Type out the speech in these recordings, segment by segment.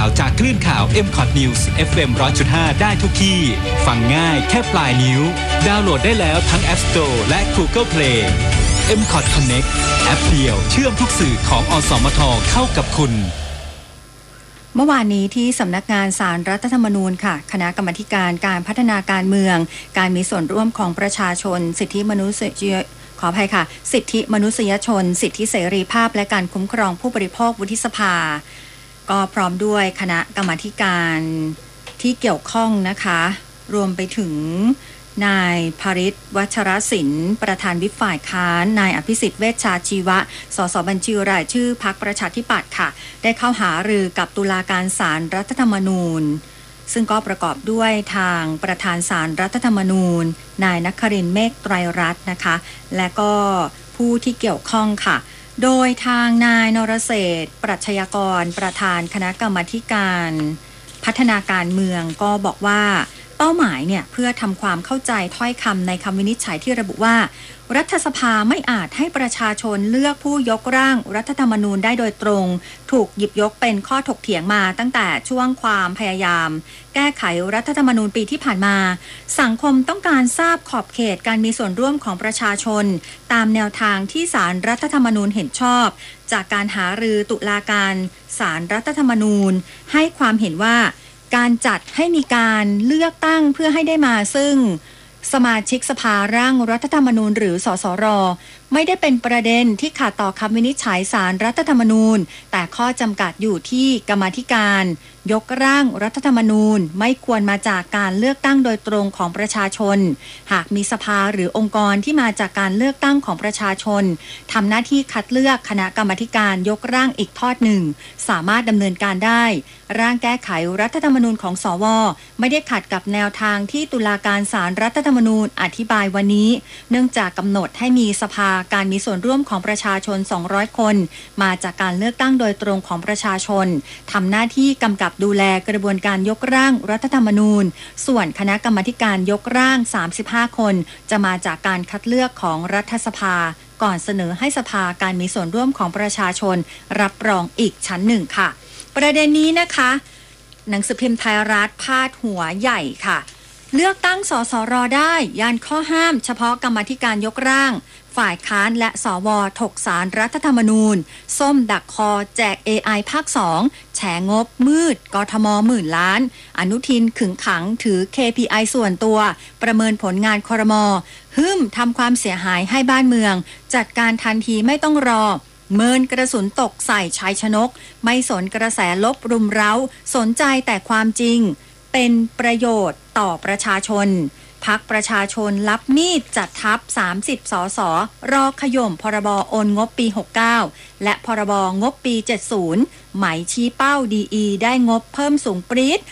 าวจากคลื่นข่าว MCOT News FM 100.5 ได้ทุกที่ฟังง่ายแค่ปลายนิ้วดาวน์โหลดได้แล้วทั้ง App Store และ Google Play MCOT Connect แอปเดียวเชื่อมทุกสื่อของอสมทเข้ากับคุณเมื่อวานนี้ที่สำนักงานศาลรัฐธรรมนูญค่ะคณะกรรมาการการพัฒนาการเมืองการมีส่วนร่วมของประชาชนสิทธิมนุษยขออภัยค่ะสิทธิมนุษยชนสิทธิเสรีภาพและการคุ้มครองผู้บริโภควุฒิสภาก็พร้อมด้วยคณะกรรมาการที่เกี่ยวข้องนะคะรวมไปถึงนายภริษฐ์วัชรศิลป์ประธานวิปฝ่ายค้านนายอภิสิทธิ์เวชชาชีวะสสบัญชีรายชื่อพรรคประชาธิปัตย์ค่ะได้เข้าหารือกับตุลาการศาลรัฐธรรมนูญซึ่งก็ประกอบด้วยทางประธานศาลรัฐธรรมนูญนายนครินทร์เมฆไตรรัตน์นะคะและก็ผู้ที่เกี่ยวข้องค่ะโดยทางนายนรเศรษฐ์ปรัชญากรประธานคณะกรรมาการพัฒนาการเมืองก็บอกว่าเป้าหมายเนี่ยเพื่อทำความเข้าใจถ้อยคำในคำวินิจฉัยที่ระบุว่ารัฐสภาไม่อาจให้ประชาชนเลือกผู้ยกร่างรัฐธรรมนูญได้โดยตรงถูกหยิบยกเป็นข้อถกเถียงมาตั้งแต่ช่วงความพยายามแก้ไขรัฐธรรมนูญปีที่ผ่านมาสังคมต้องการทราบขอบเขตการมีส่วนร่วมของประชาชนตามแนวทางที่ศาลรัฐธรรมนูญเห็นชอบจากการหารือตุลาการศาลรัฐธรรมนูญให้ความเห็นว่าการจัดให้มีการเลือกตั้งเพื่อให้ได้มาซึ่งสมาชิกสภาร่างรัฐธรรมนูญหรือสสรไม่ได้เป็นประเด็นที่ขัดต่อคำวินิจฉัยศาลรัฐธรรมนูญแต่ข้อจำกัดอยู่ที่กรรมาธิการยกร่างรัฐธรรมนูญไม่ควรมาจากการเลือกตั้งโดยตรงของประชาชนหากมีสภาหรือองค์กรที่มาจากการเลือกตั้งของประชาชนทำหน้าที่คัดเลือกคณะกรรมาธิการยกร่างอีกทอดหนึ่งสามารถดำเนินการได้ร่างแก้ไขรัฐธรรมนูญของสวไม่ได้ขัดกับแนวทางที่ตุลาการศาลรัฐธรรมนูญอธิบายวันนี้เนื่องจากกำหนดให้มีสภาการมีส่วนร่วมของประชาชน200คนมาจากการเลือกตั้งโดยตรงของประชาชนทำหน้าที่กำกับดูแลกระบวนการยกร่างรัฐธรรมนูญส่วนคณะกรรมาการยกร่าง35คนจะมาจากการคัดเลือกของรัฐสภาก่อนเสนอให้สภาการมีส่วนร่วมของประชาชนรับรองอีกชั้นหนึ่งค่ะประเด็นนี้นะคะหนังสือพิมพ์ไทยรัฐพาดหัวใหญ่ค่ะเลือกตั้งสสรได้ยันข้อห้ามเฉพาะกรรมาธิการยกร่างฝ่ายค้านและสวถกศาลรัฐธรรมนูญส้มดักคอแจก AI ภาค 2แฉงบมืดกทมหมื่นล้านอนุทินขึงขังถือ KPI ส่วนตัวประเมินผลงานครม.ทำความเสียหายให้บ้านเมืองจัดการทันทีไม่ต้องรอเมินกระสุนตกใส่ชัยชนกไม่สนกระแสลบรุมเร้าสนใจแต่ความจริงเป็นประโยชน์ต่อประชาชนพรรคประชาชนรับมีดจัดทัพ30สสรอขย่มพรบโอนงบปี69และพรบงบปี70หมายชี้เป้าดีได้งบเพิ่มสูงปรี๊ด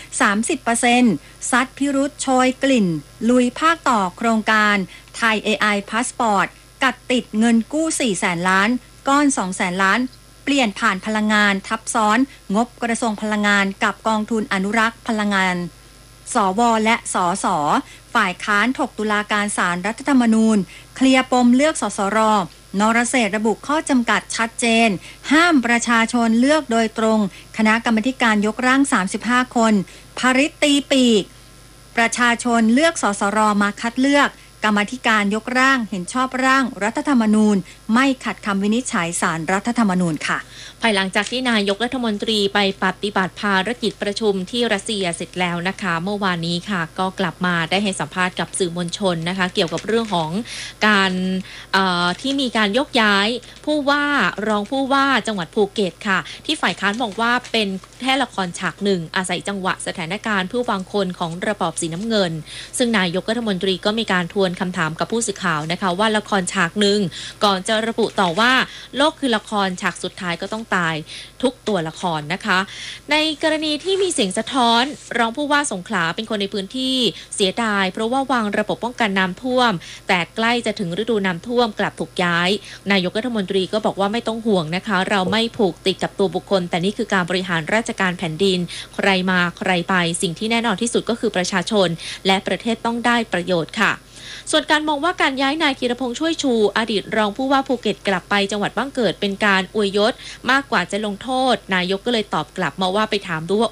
30% ซัดพิรุธโชยกลิ่นลุยภาคต่อโครงการไทย AI พาสปอร์ตกัดติดเงินกู้ 400,000 ล้านก้อน 200,000 ล้านเปลี่ยนผ่านพลังงานทับซ้อนงบกระทรวงพลังงานกับกองทุนอนุรักษ์พลังงานสวและสสฝ่ายค้านถกตุลาการศาลรัฐธรรมนูญเคลียร์ปมเลือกสสรนรเศรษฐ์ระบุข้อจำกัดชัดเจนห้ามประชาชนเลือกโดยตรงคณะกรรมาการยกร่าง35คนภริษฐ์ตีปีกประชาชนเลือกสสรมาคัดเลือกกรรมาธิการยกร่างเห็นชอบร่างรัฐธรรมนูญไม่ขัดคำวินิจฉัยศาลรัฐธรรมนูญค่ะภายหลังจากที่นายกรัฐมนตรีไปปฏิบัติภารกิจประชุมที่รัสเซียเสร็จแล้วนะคะเมื่อวานนี้ค่ะก็กลับมาได้ให้สัมภาษณ์กับสื่อมวลชนนะคะเกี่ยวกับเรื่องของการที่มีการยกย้ายผู้ว่ารองผู้ว่าจังหวัดภูเก็ตค่ะที่ฝ่ายค้านมองว่าเป็นแค่ละครฉากหนึ่งอาศัยจังหวะสถานการณ์ผู้วางคนของระบอบสีน้ำเงินซึ่งนายกรัฐมนตรีก็มีการทวนคำถามกับผู้สื่อข่าวนะคะว่าละครฉากหนึ่งก่อนจะระบุต่อว่าโลกคือละครฉากสุดท้ายก็ต้องตายทุกตัวละครนะคะในกรณีที่มีเสียงสะท้อนรองผู้ว่าสงขลาเป็นคนในพื้นที่เสียดายเพราะว่าวางระบบป้องกันน้ำท่วมแต่ใกล้จะถึงฤดูน้ำท่วมกลับถูกย้ายนายกรัฐมนตรีก็บอกว่าไม่ต้องห่วงนะคะเราไม่ผูกติดกับตัวบุคคลแต่นี่คือการบริหารราชการแผ่นดินใครมาใครไปสิ่งที่แน่นอนที่สุดก็คือประชาชนและประเทศต้องได้ประโยชน์ค่ะ ส่วนการมองว่าการย้ายนายธีรพงษ์ช่วยชูอดีตรองผู้ว่าภูเก็ตกลับไปจังหวัดบ้านเกิดเป็นการอวยยศมากกว่าจะลงโทษนายกก็เลยตอบกลับมาว่าไปถามดูว่า